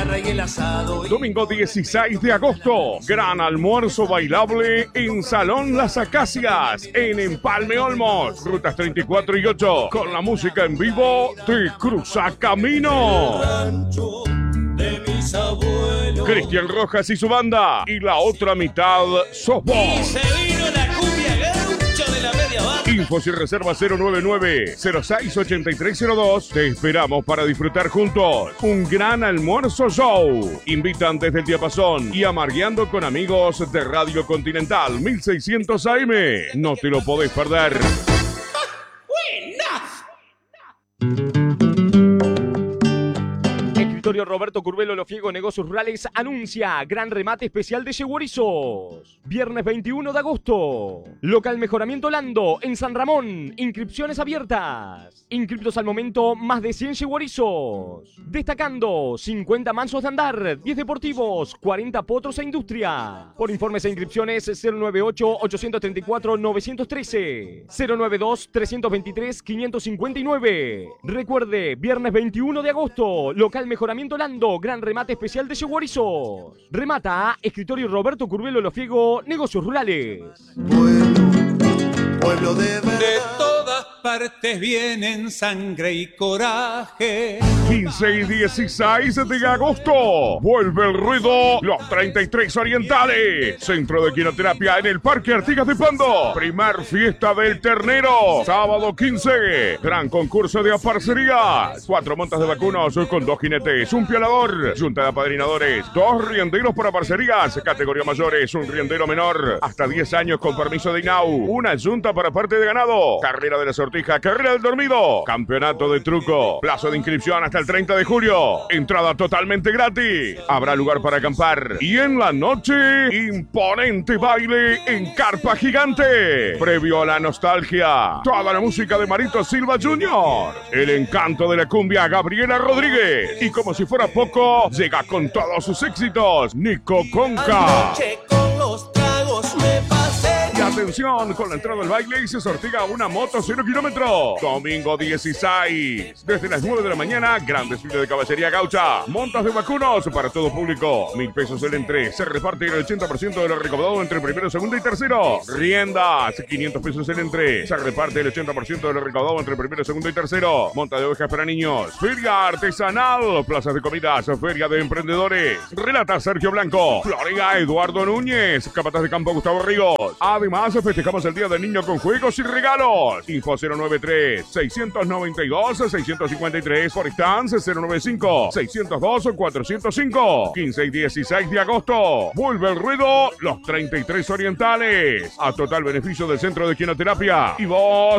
guitarra y el asado. Domingo 16 de agosto, gran almuerzo bailable en Salón Las Acacias, en Empalme Olmos, rutas 34 y 8, con la música en vivo de Cruza Camino. Cristian Rojas y su banda, y la otra mitad sos vos. Y se vino la cumbia gaucho de la media baja. Infos y reservas 099-068302. Te esperamos para disfrutar juntos un gran almuerzo show. Invitan desde el Diapasón y Amargueando con Amigos de Radio Continental 1600 AM. No te lo podés perder. Escritorio Roberto Curvelo Lofiego Negocios Rurales anuncia gran remate especial de yeguarizos. Viernes 21 de agosto. Local Mejoramiento Lando en San Ramón. Inscripciones abiertas. Inscriptos al momento más de 100 yeguarizos. Destacando 50 mansos de andar, 10 deportivos, 40 potros e industria. Por informes e inscripciones 098-834-913. 092-323-559. Recuerde, viernes 21 de agosto. Local Mejoramiento Lando, gran remate especial de yeguarizos. Remata Escritorio Roberto Curvelo Lofiego, Negocios Rurales. Pueblo de todas partes vienen sangre y coraje. 15 y 16 de agosto. Vuelve el ruido. Los 33 Orientales. Centro de Quinoterapia en el Parque Artigas de Pando. Primer fiesta del ternero. Sábado 15. Gran concurso de aparcerías. 4 montas de vacunos con 2 jinetes. Un piolador. Junta de apadrinadores. 2 rienderos para aparcerías. Categoría mayores. Un riendero menor. Hasta 10 años con permiso de INAU. Una junta para parte de ganado. Carrera de la sortija. Carrera del dormido. Campeonato de truco. Plazo de inscripción hasta el 30 de julio. Entrada totalmente gratis. Habrá lugar para acampar. Y en la noche, imponente baile en Carpa Gigante. Previo a la nostalgia, toda la música de Marito Silva Jr. El encanto de la cumbia, Gabriela Rodríguez. Y como si fuera poco, llega con todos sus éxitos, Nico Conca. Anoche con los tragos me pasé. Y atención, con la entrada al baile y se sortea una moto 0 kilómetros. Domingo 16. Desde las 9 de la mañana, gran desfile de caballería gaucha. Montas de vacunos para todo público. 1.000 pesos el entre. Se reparte el 80% de lo recaudado entre primero, segundo y tercero. Riendas, 500 pesos el entre. Se reparte el 80% de lo recaudado entre primero, segundo y tercero. Monta de ovejas para niños. Feria artesanal. Plazas de comidas. Feria de emprendedores. Relata Sergio Blanco. Florea Eduardo Núñez. Capataz de campo Gustavo Ríos. Además, festejamos el Día del Niño con juegos y regalos. Info 093-692-653. Por Stans 095-602-405. 15 y 16 de agosto. Vuelve el ruido. Los 33 Orientales. A total beneficio del Centro de Quinoterapia. Y vos